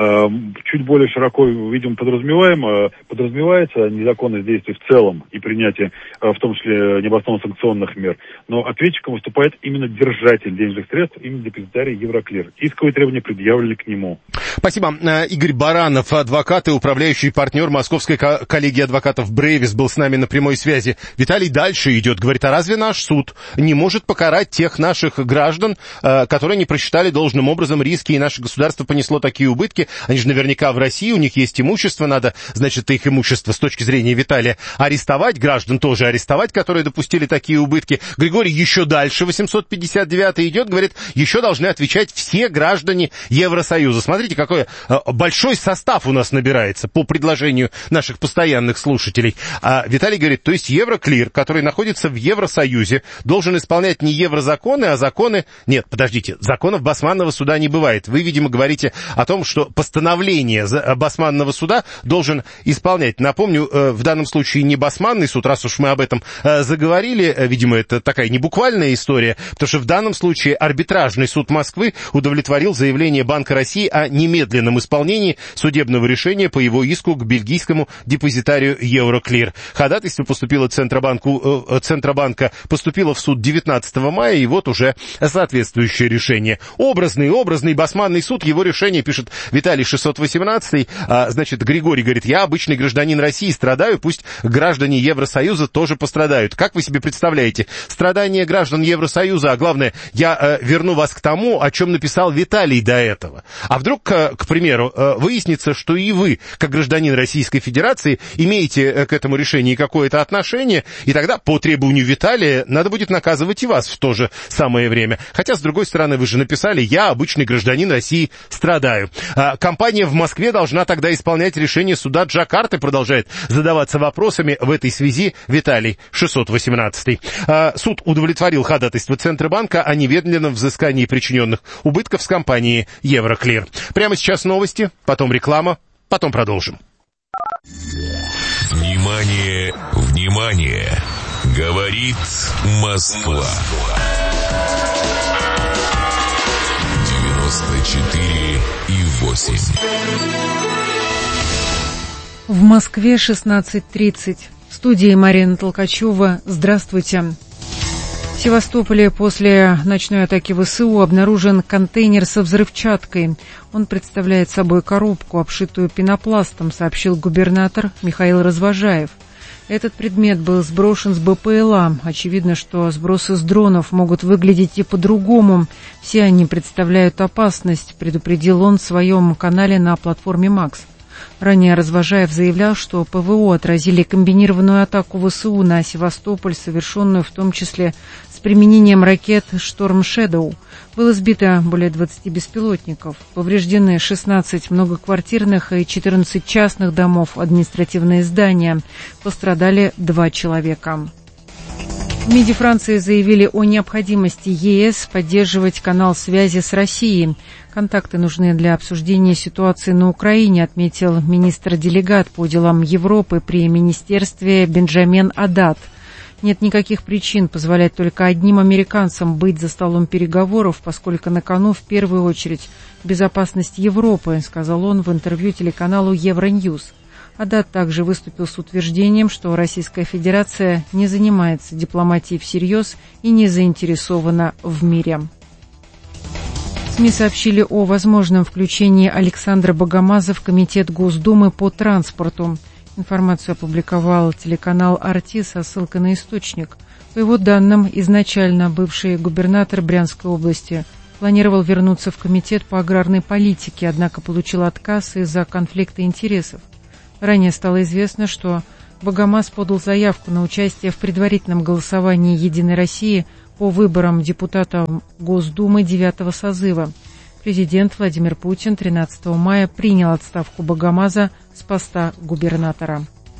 Чуть более широко, видимо, подразумеваем, подразумевается незаконность действий в целом и принятие, в том числе, необоснованных санкционных мер. Но ответчиком выступает именно держатель денежных средств, именно депозитарий Евроклир. Исковые требования предъявлены к нему. Спасибо. Игорь Баранов, адвокат и управляющий партнер Московской коллегии адвокатов Брейвис, был с нами на прямой связи. Виталий дальше идет, говорит, а разве наш суд не может покарать тех наших граждан, которые не просчитали должным образом риски, и наше государство понесло такие убытки? Они же наверняка в России, у них есть имущество, надо, значит, их имущество с точки зрения Виталия арестовать, граждан тоже арестовать, которые допустили такие убытки. Григорий еще дальше, восемьсот пятьдесят девятый идет, говорит, еще должны отвечать все граждане Евросоюза. Смотрите, какой большой состав у нас набирается по предложению наших постоянных слушателей. А Виталий говорит, то есть Евроклир, который находится в Евросоюзе, должен исполнять не еврозаконы, а законы... Нет, подождите, законов Басманного суда не бывает. Вы, видимо, говорите о том, что постановление Басманного суда должен исполнять. Напомню, в данном случае не Басманный суд, раз уж мы об этом заговорили, видимо, это такая небуквальная история, потому что в данном случае арбитражный суд Москвы удовлетворил заявление Банка России о немедленном исполнении судебного решения по его иску к бельгийскому депозитарию Евроклир. Ходатайство поступило Центробанку, э, Центробанка поступило в суд девятнадцатого мая, и вот уже соответствующее решение. Образный, образный Басманный суд, его решение, пишет Виталий шестьсот восемнадцатый, а, значит, Григорий говорит, я обычный гражданин России, страдаю, пусть граждане Евросоюза тоже пострадают. Как вы себе представляете? Страдания граждан Евросоюза, а главное, я э, верну вас к тому, о чем написал Виталий до этого. А вдруг, э, к примеру, э, выяснится, что и вы, как гражданин Российской Федерации, имеете к этому решению какое-то отношение, и тогда по требованию Виталия надо будет наказывать и вас в то же самое время. Хотя, с другой стороны, вы же написали, я, обычный гражданин России, страдаю. А, компания в Москве должна тогда исполнять решение суда Джакарты, продолжает задаваться вопросами в этой связи Виталий шестьсот восемнадцатый. А, суд удовлетворил ходатайство Центробанка о немедленном взыскании причиненных убытков с компанией Евроклир. Прямо сейчас новости, потом реклама, потом продолжим. Внимание, внимание! Говорит Москва. девяносто четыре и восемь. В Москве шестнадцать тридцать. В студии Марина Толкачева. Здравствуйте. В Севастополе после ночной атаки ВСУ обнаружен контейнер со взрывчаткой. Он представляет собой коробку, обшитую пенопластом, сообщил губернатор Михаил Развожаев. Этот предмет был сброшен с БПЛА. Очевидно, что сбросы с дронов могут выглядеть и по-другому. Все они представляют опасность, предупредил он в своем канале на платформе «Макс». Ранее Развожаев заявлял, что ПВО отразили комбинированную атаку ВСУ на Севастополь, совершенную в том числе с применением ракет «Шторм Шэдоу». Было сбито более двадцати беспилотников. Повреждены шестнадцать многоквартирных и четырнадцать частных домов, административные здания. Пострадали два человека. В МИДе Франции заявили о необходимости ЕС поддерживать канал связи с Россией. Контакты нужны для обсуждения ситуации на Украине, отметил министр-делегат по делам Европы при министерстве Бенджамин Адат. Нет никаких причин позволять только одним американцам быть за столом переговоров, поскольку на кону в первую очередь безопасность Европы, сказал он в интервью телеканалу Евроньюз. Адат также выступил с утверждением, что Российская Федерация не занимается дипломатией всерьез и не заинтересована в мире. СМИ сообщили о возможном включении Александра Богомаза в Комитет Госдумы по транспорту. Информацию опубликовал телеканал «Арти» со ссылкой на источник. По его данным, изначально бывший губернатор Брянской области планировал вернуться в Комитет по аграрной политике, однако получил отказ из-за конфликта интересов. Ранее стало известно, что Богомаз подал заявку на участие в предварительном голосовании «Единой России» по выборам депутата Госдумы девятого созыва. Президент Владимир Путин тринадцатого мая принял отставку Богомаза с поста губернатора.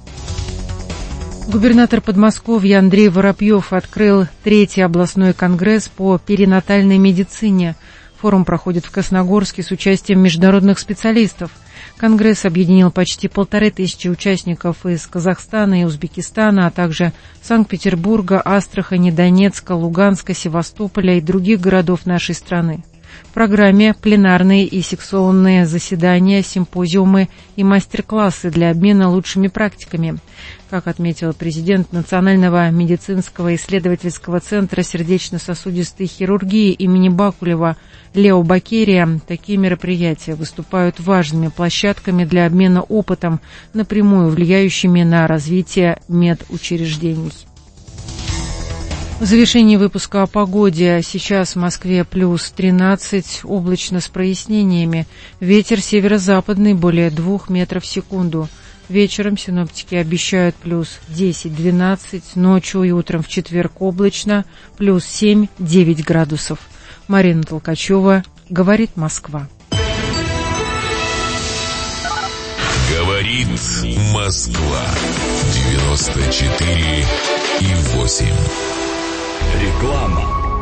Губернатор Подмосковья Андрей Воробьев открыл третий областной конгресс по перинатальной медицине. Форум проходит в Красногорске с участием международных специалистов. Конгресс объединил почти полторы тысячи участников из Казахстана и Узбекистана, а также Санкт-Петербурга, Астрахани, Донецка, Луганска, Севастополя и других городов нашей страны. В программе пленарные и секционные заседания, симпозиумы и мастер-классы для обмена лучшими практиками. Как отметил президент Национального медицинского исследовательского центра сердечно-сосудистой хирургии имени Бакулева Лео Бакерия, такие мероприятия выступают важными площадками для обмена опытом, напрямую влияющими на развитие медучреждений. В завершении выпуска о погоде. Сейчас в Москве плюс тринадцать, облачно с прояснениями. Ветер северо-западный более двух метров в секунду. Вечером синоптики обещают плюс десять-двенадцать, ночью и утром в четверг облачно, плюс семь-девять градусов. Марина Толкачева, говорит Москва. Говорит Москва. девяносто четыре и восемь. Реклама.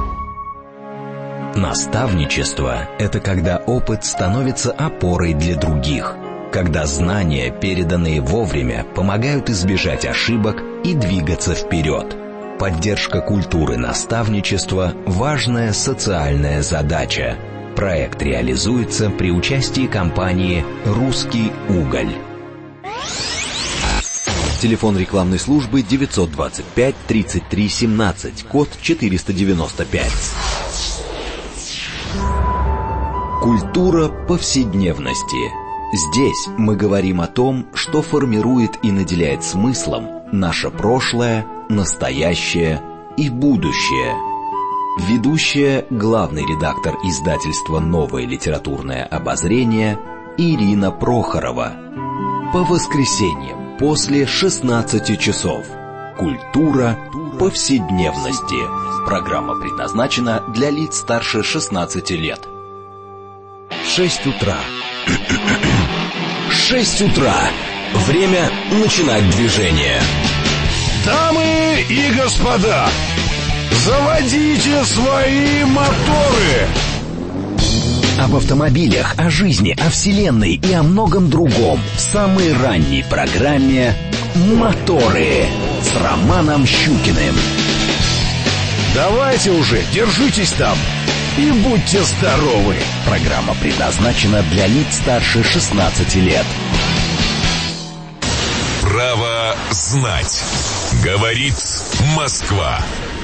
Наставничество – это когда опыт становится опорой для других, когда знания, переданные вовремя, помогают избежать ошибок и двигаться вперед. Поддержка культуры наставничества – важная социальная задача. Проект реализуется при участии компании «Русский уголь». Телефон рекламной службы девятьсот двадцать пять тридцать три семнадцать, код четыреста девяносто пять. Культура повседневности. Здесь мы говорим о том, что формирует и наделяет смыслом наше прошлое, настоящее и будущее. Ведущая, главный редактор издательства «Новое литературное обозрение» Ирина Прохорова. По воскресеньям после шестнадцати часов. Культура повседневности. Программа предназначена для лиц старше шестнадцати лет. Шесть утра. Шесть утра. Время начинать движение. Дамы и господа, заводите свои моторы. Об автомобилях, о жизни, о вселенной и о многом другом в самой ранней программе «Моторы» с Романом Щукиным. Давайте уже, держитесь там и будьте здоровы. Программа предназначена для лиц старше шестнадцати лет. Право знать. Говорит Москва.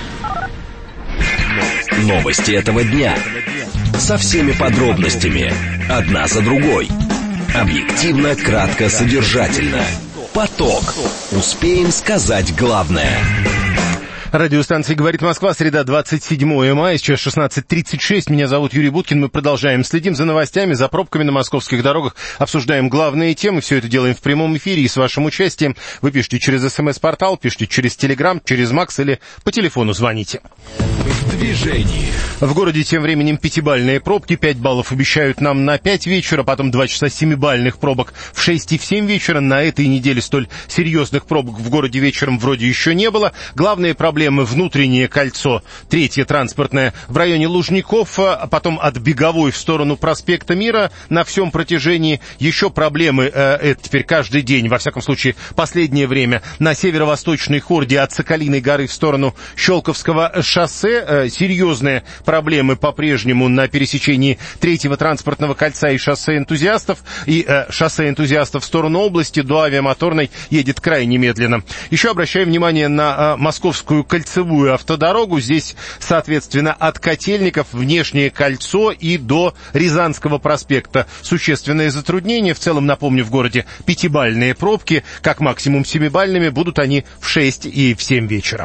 Новости этого дня. Со всеми подробностями. Одна за другой. Объективно, кратко, содержательно. Поток. Успеем сказать главное. Радиостанция «Говорит Москва», среда, двадцать седьмое мая, сейчас шестнадцать тридцать шесть. Меня зовут Юрий Буткин. Мы продолжаем. Следим за новостями, за пробками на московских дорогах, обсуждаем главные темы. Все это делаем в прямом эфире и с вашим участием. Вы пишите через СМС-портал, пишите через Телеграм, через Макс или по телефону звоните. В движении. В городе тем временем пятибалльные пробки. пять баллов обещают нам на пять вечера, потом два часа семибалльных пробок в шесть и в семь вечера. На этой неделе столь серьезных пробок в городе вечером вроде еще не было. Главные проблемы внутреннее кольцо, третье транспортное, в районе Лужников, а потом от Беговой в сторону проспекта Мира на всем протяжении. Еще проблемы, э, это теперь каждый день, во всяком случае, последнее время, на северо-восточной хорде от Соколиной горы в сторону Щелковского шоссе. Э, серьезные проблемы по-прежнему на пересечении третьего транспортного кольца и шоссе энтузиастов. И э, шоссе энтузиастов в сторону области до Авиамоторной едет крайне медленно. Еще обращаю внимание на э, московскую кольцевую автодорогу. Здесь, соответственно, от Котельников внешнее кольцо и до Рязанского проспекта. Существенные затруднения. В целом, напомню, в городе пятибалльные пробки, как максимум семибалльными, будут они в шесть и в семь вечера.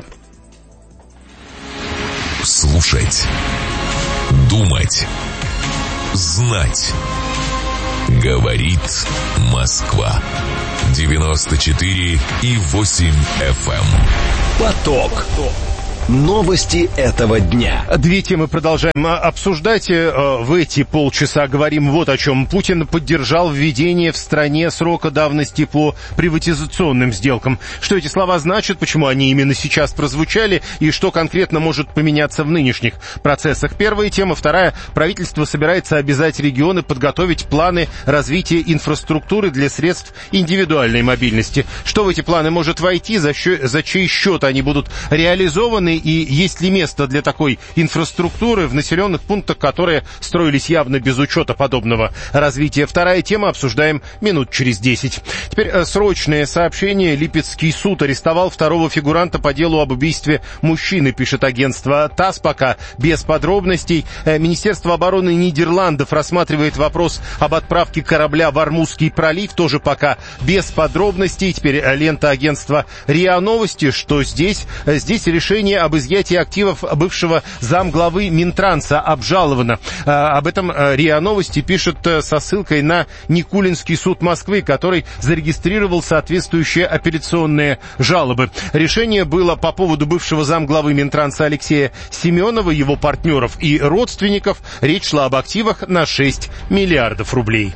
Слушать, думать, знать. Говорит Москва. девяносто четыре и восемь эф эм. Поток. Новости этого дня. Две темы продолжаем обсуждать. В эти полчаса говорим вот о чем. Путин поддержал введение в стране срока давности по приватизационным сделкам. Что эти слова значат, почему они именно сейчас прозвучали и что конкретно может поменяться в нынешних процессах. Первая тема. Вторая. Правительство собирается обязать регионы подготовить планы развития инфраструктуры для средств индивидуальной мобильности. Что в эти планы может войти, за, счет, за чей счет они будут реализованы, и есть ли место для такой инфраструктуры в населенных пунктах, которые строились явно без учета подобного развития. Вторая тема, обсуждаем минут через десять. Теперь срочное сообщение. Липецкий суд арестовал второго фигуранта по делу об убийстве мужчины, пишет агентство ТАСС, пока без подробностей. Министерство обороны Нидерландов рассматривает вопрос об отправке корабля в Ормузский пролив, тоже пока без подробностей. Теперь лента агентства РИА Новости, что здесь, здесь решение об изъятии активов бывшего замглавы Минтранса обжаловано. Об этом РИА Новости пишет со ссылкой на Никулинский суд Москвы, который зарегистрировал соответствующие апелляционные жалобы. Решение было по поводу бывшего замглавы Минтранса Алексея Семенова, его партнеров и родственников. Речь шла об активах на шесть миллиардов рублей.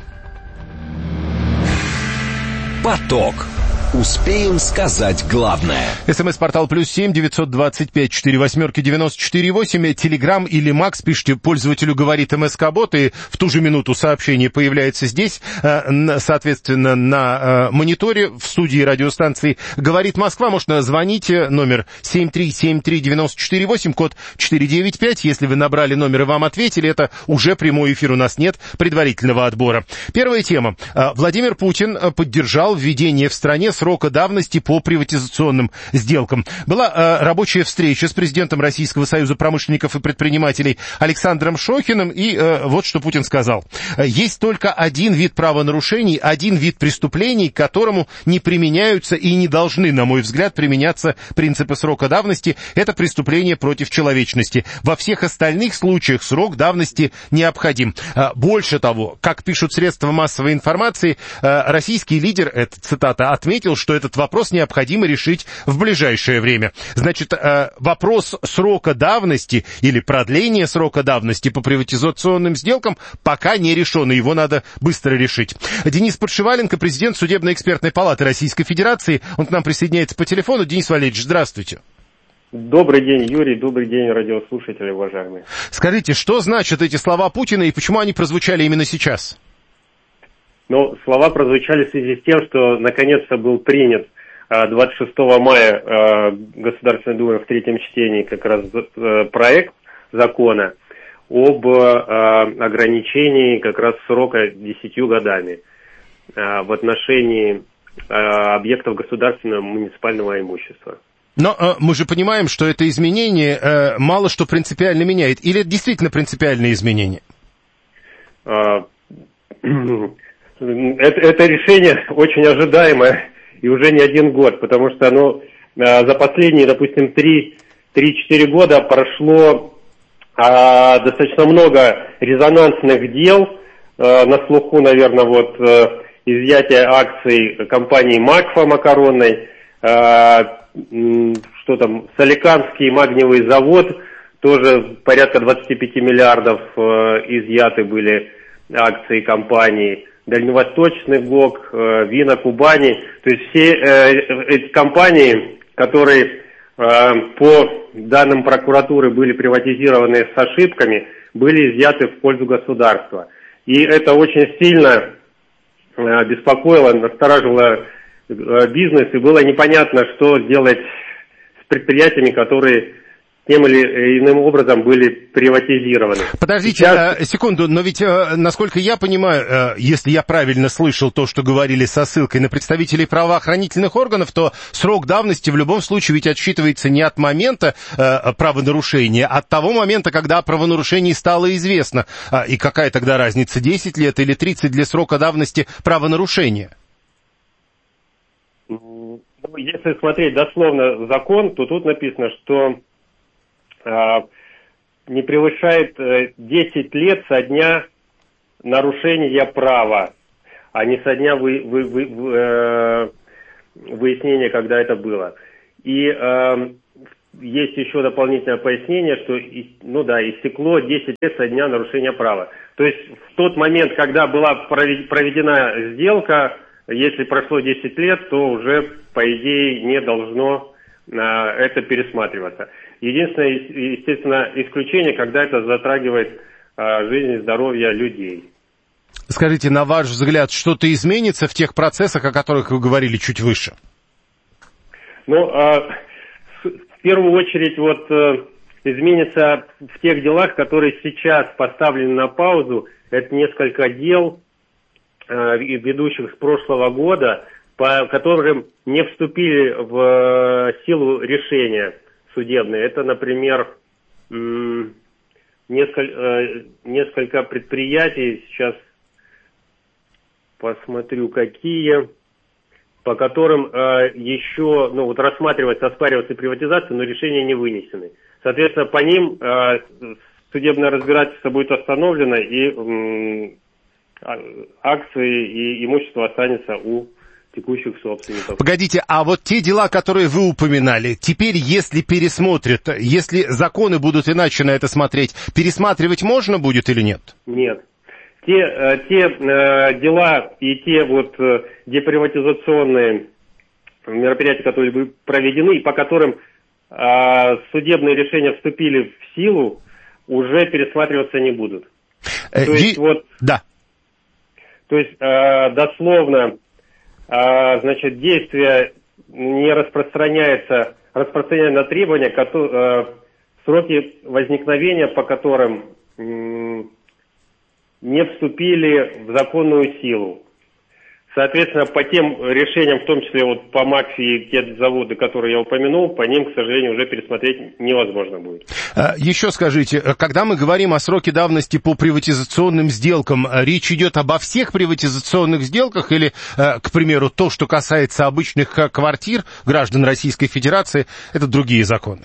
Поток. Успеем сказать главное. СМС-портал плюс семь девятьсот двадцать пять сорок восемь девяносто четыре восемь. Телеграм или Макс, пишите пользователю «Говорит МСК-бот», и в ту же минуту сообщение появляется здесь, соответственно, на мониторе в студии радиостанции «Говорит Москва». Можно звонить, номер семь три семь три девять четыре восемь, код четыре девять пять. Если вы набрали номер и вам ответили, это уже прямой эфир, у нас нет предварительного отбора. Первая тема. Владимир Путин поддержал введение в стране срока давности по приватизационным сделкам. Была э, рабочая встреча с президентом Российского союза промышленников и предпринимателей Александром Шохиным, и э, вот что Путин сказал. Есть только один вид правонарушений, один вид преступлений, к которому не применяются и не должны, на мой взгляд, применяться принципы срока давности. Это преступление против человечности. Во всех остальных случаях срок давности необходим. Больше того, как пишут средства массовой информации, российский лидер, это цитата, отметил, что этот вопрос необходимо решить в ближайшее время. Значит, вопрос срока давности или продления срока давности по приватизационным сделкам пока не решен, и его надо быстро решить. Денис Подшиваленко, президент Судебно-экспертной палаты Российской Федерации, он к нам присоединяется по телефону. Денис Валерьевич, здравствуйте. Добрый день, Юрий, добрый день, радиослушатели, уважаемые. Скажите, что значат эти слова Путина и почему они прозвучали именно сейчас? Ну, слова прозвучали в связи с тем, что наконец-то был принят двадцать шестого мая Государственной Думой в третьем чтении как раз проект закона об ограничении как раз срока десятью годами в отношении объектов государственного муниципального имущества. Но э, мы же понимаем, что это изменение э, мало что принципиально меняет. Или это действительно принципиальное изменение? А, это, это решение очень ожидаемое и уже не один год, потому что оно а, за последние, допустим, три три-четыре года прошло а, достаточно много резонансных дел. А, на слуху, наверное, вот а, изъятие акций компании «Макфа» макаронной, а, что там, Соликамский магниевый завод, тоже порядка двадцать пять миллиардов а, изъяты были акции компании, Дальневосточный блок, а, Вина Кубани. То есть все а, эти компании, которые по данным прокуратуры были приватизированы с ошибками, были изъяты в пользу государства. И это очень сильно беспокоило, настораживало бизнес, и было непонятно, что делать с предприятиями, которые тем или иным образом были приватизированы. Подождите, Сейчас... э, секунду, но ведь, э, насколько я понимаю, э, если я правильно слышал то, что говорили со ссылкой на представителей правоохранительных органов, то срок давности в любом случае ведь отсчитывается не от момента э, правонарушения, а от того момента, когда о правонарушении стало известно. А, и какая тогда разница, десять лет или тридцать для срока давности правонарушения? Если смотреть дословно закон, то тут написано, что не превышает десять лет со дня нарушения права, а не со дня вы, вы, вы, вы, выяснения, когда это было. И э, есть еще дополнительное пояснение, что ну да, истекло десять лет со дня нарушения права. То есть в тот момент, когда была проведена сделка, если прошло десять лет, то уже, по идее, не должно э, это пересматриваться. Единственное, естественно, исключение, когда это затрагивает а, жизнь и здоровье людей. Скажите, на ваш взгляд, что-то изменится в тех процессах, о которых вы говорили чуть выше? Ну, а, в первую очередь, вот а, изменится в тех делах, которые сейчас поставлены на паузу. Это несколько дел, а, ведущих с прошлого года, по которым не вступили в а, силу решения судебные. Это, например, несколько, несколько предприятий, сейчас посмотрю, какие, по которым еще, ну, вот рассматривается, оспаривается приватизация, но решения не вынесены. Соответственно, по ним судебное разбирательство будет остановлено, и акции и имущество останется у текущих собственников. Погодите, а вот те дела, которые вы упоминали, теперь, если пересмотрят, если законы будут иначе на это смотреть, пересматривать можно будет или нет? Нет. Те, те э, дела и те вот э, деприватизационные мероприятия, которые были проведены, и по которым э, судебные решения вступили в силу, уже пересматриваться не будут. Э, то есть, е... вот, да. То есть, э, дословно, А, значит, действие не распространяется, распространяется на требования, которые, э, сроки возникновения, по которым э, не вступили в законную силу. Соответственно, по тем решениям, в том числе вот по МАКФе и те заводы, которые я упомянул, по ним, к сожалению, уже пересмотреть невозможно будет. Еще скажите, когда мы говорим о сроке давности по приватизационным сделкам, речь идет обо всех приватизационных сделках или, к примеру, то, что касается обычных квартир граждан Российской Федерации, это другие законы?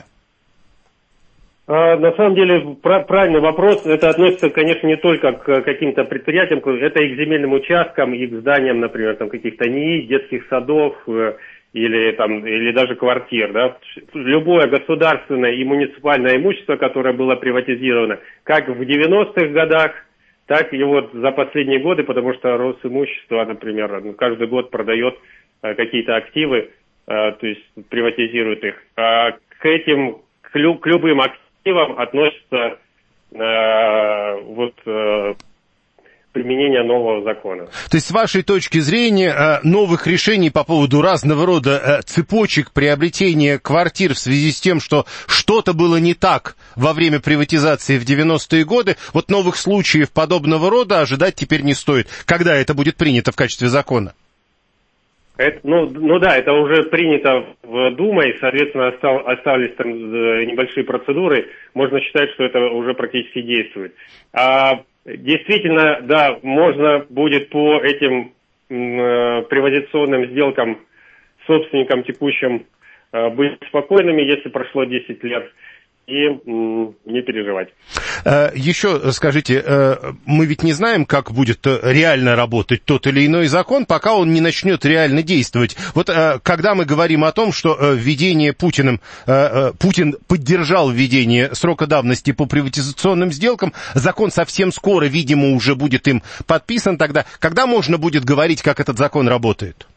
На самом деле, правильный вопрос. Это относится, конечно, не только к каким-то предприятиям, это и к земельным участкам, и к зданиям, например, там каких-то НИИ, детских садов или, там, или даже квартир. Да? Любое государственное и муниципальное имущество, которое было приватизировано, как в девяностых годах, так и вот за последние годы, потому что Росимущество, например, каждый год продает какие-то активы, то есть приватизирует их. А к этим, к любым активам, относится э, вот э, применение нового закона. То есть, с вашей точки зрения, э, новых решений по поводу разного рода э, цепочек приобретения квартир в связи с тем, что что-то было не так во время приватизации в девяностые годы, вот новых случаев подобного рода ожидать теперь не стоит. Когда это будет принято в качестве закона? Это, ну, ну да, это уже принято в Думой, соответственно, остав, остались там небольшие процедуры, можно считать, что это уже практически действует. А, действительно, да, можно будет по этим э, приватизационным сделкам собственникам текущим быть спокойными, если прошло десять лет, и не переживать. Еще скажите, мы ведь не знаем, как будет реально работать тот или иной закон, пока он не начнет реально действовать. Вот когда мы говорим о том, что введение Путиным, Путин поддержал введение срока давности по приватизационным сделкам, закон совсем скоро, видимо, уже будет им подписан тогда. Когда можно будет говорить, как этот закон работает?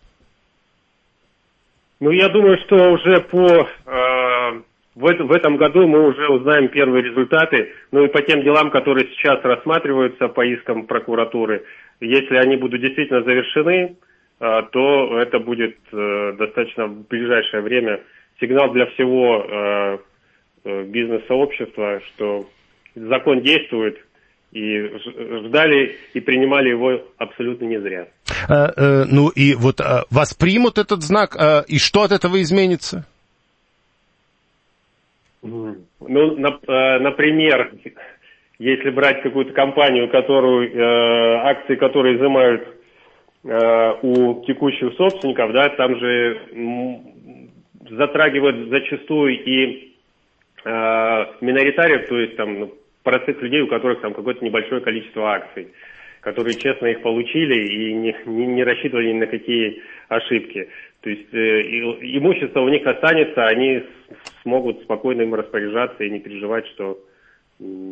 Ну, я думаю, что уже по... В этом, в этом году мы уже узнаем первые результаты, ну и по тем делам, которые сейчас рассматриваются по искам прокуратуры, если они будут действительно завершены, то это будет достаточно в ближайшее время сигнал для всего бизнес-сообщества, что закон действует, и ждали и принимали его абсолютно не зря. Ну и вот воспримут этот знак, и что от этого изменится? Ну, например, если брать какую-то компанию, которую, э, акции которой изымают э, у текущих собственников, да, там же м, затрагивают зачастую и э, миноритариев, то есть там ну, простых людей, у которых там какое-то небольшое количество акций, которые честно их получили и не, не, не рассчитывали ни на какие ошибки. То есть э, имущество у них останется, они смогут спокойно им распоряжаться и не переживать, что